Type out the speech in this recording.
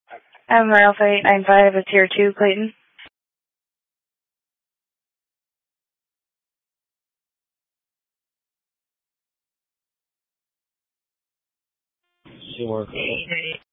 Alpha 895, it's here 2, Clayton. She works.